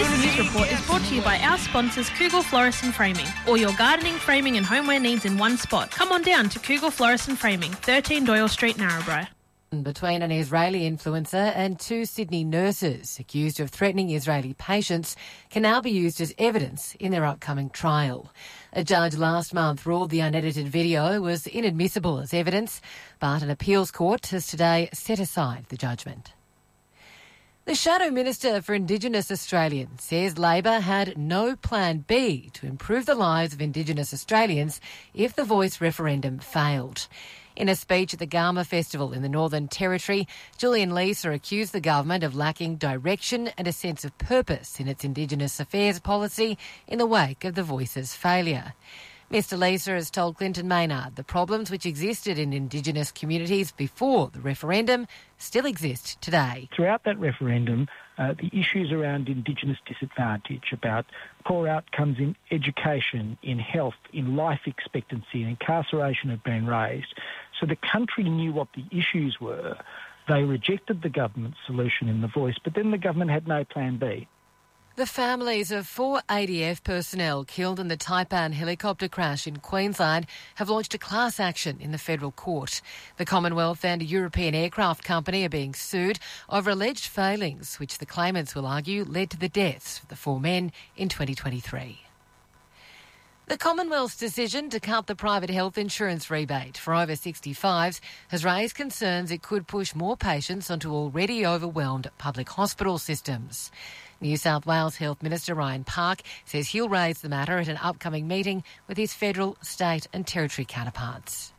This news report is brought to you by our sponsors Cougal Florist and Framing. All your gardening, framing and homeware needs in one spot. Come on down to Cougal Florist and Framing, 13 Doyle Street, Narrabri. Between an Israeli influencer and two Sydney nurses accused of threatening Israeli patients can now be used as evidence in their upcoming trial. A judge last month ruled the unedited video was inadmissible as evidence, but an appeals court has today set aside the judgment. The Shadow Minister for Indigenous Australians says Labor had no plan B to improve the lives of Indigenous Australians if the Voice referendum failed. In a speech at the Garma Festival in the Northern Territory, Julian Leeser accused the government of lacking direction and a sense of purpose in its Indigenous affairs policy in the wake of the Voice's failure. Mr Leeser has told Clinton Maynard the problems which existed in Indigenous communities before the referendum still exist today. Throughout that referendum, the issues around Indigenous disadvantage, about poor outcomes in education, in health, in life expectancy and incarceration have been raised. So the country knew what the issues were. They rejected the government's solution in the Voice, but then the government had no plan B. The families of 4 ADF personnel killed in the Taipan helicopter crash in Queensland have launched a class action in the federal court. The Commonwealth and a European aircraft company are being sued over alleged failings, which the claimants will argue led to the deaths of the 4 men in 2023. The Commonwealth's decision to cut the private health insurance rebate for over 65s has raised concerns it could push more patients onto already overwhelmed public hospital systems. New South Wales Health Minister Ryan Park says he'll raise the matter at an upcoming meeting with his federal, state and territory counterparts.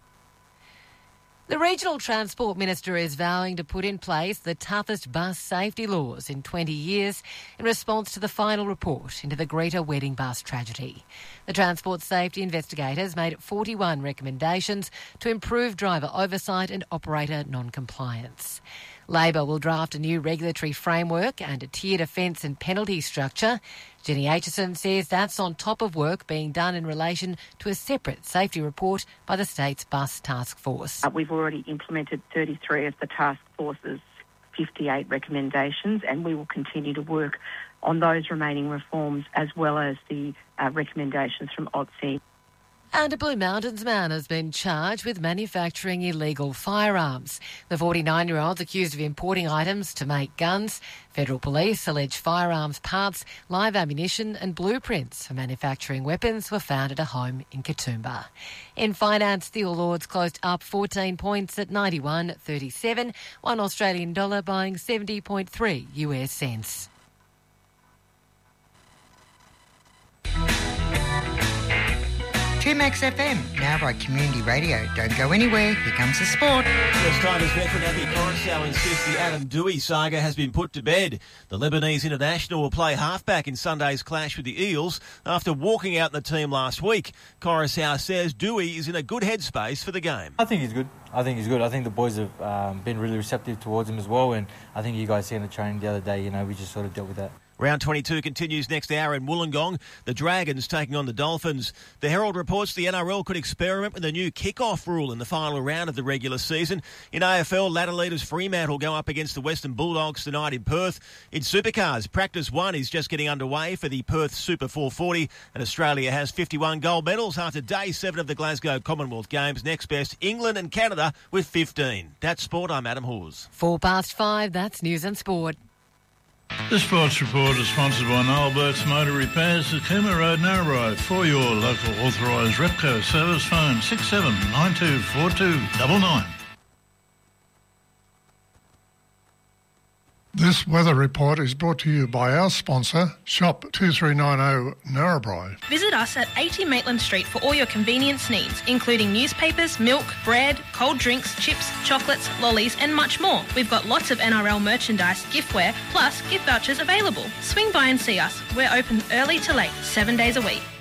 The Regional Transport Minister is vowing to put in place the toughest bus safety laws in 20 years in response to the final report into the Greta wedding bus tragedy. The Transport Safety Investigators made 41 recommendations to improve driver oversight and operator non-compliance. Labor will draft a new regulatory framework and a tiered offence and penalty structure. Jenny Aitchison says that's on top of work being done in relation to a separate safety report by the state's bus task force. We've already implemented 33 of the task force's 58 recommendations, and we will continue to work on those remaining reforms as well as the recommendations from OTSI. And a Blue Mountains man has been charged with manufacturing illegal firearms. The 49-year-old's accused of importing items to make guns. Federal police allege firearms parts, live ammunition and blueprints for manufacturing weapons were found at a home in Katoomba. In finance, the All Ords closed up 14 points at 91.37, one Australian dollar buying 70.3 US cents. Max FM, Narrabri Community Radio. Don't go anywhere, here comes the sport. First time as veteran Andy Coruscant insists the Adam Doueihi saga has been put to bed. The Lebanese international will play halfback in Sunday's clash with the Eels after walking out in the team last week. Coruscant says Doueihi is in a good headspace for the game. I think he's good. I think the boys have been really receptive towards him as well, and I think you guys see in the training the other day, we just sort of dealt with that. Round 22 continues next hour in Wollongong. The Dragons taking on the Dolphins. The Herald reports the NRL could experiment with a new kick-off rule in the final round of the regular season. In AFL, ladder leaders Fremantle go up against the Western Bulldogs tonight in Perth. In Supercars, Practice 1 is just getting underway for the Perth Super 440, and Australia has 51 gold medals after Day 7 of the Glasgow Commonwealth Games. Next best, England and Canada with 15. That's Sport, I'm Adam Hawes. 5:04, that's News and Sport. The Sports Report is sponsored by Noel Burt's Motor Repairs at Cooma Road, Narrabri. For your local authorised Repco service, phone 67924299. This weather report is brought to you by our sponsor, Shop 2390 Narrabri. Visit us at 80 Maitland Street for all your convenience needs, including newspapers, milk, bread, cold drinks, chips, chocolates, lollies and much more. We've got lots of NRL merchandise, giftware, plus gift vouchers available. Swing by and see us. We're open early to late, 7 days a week.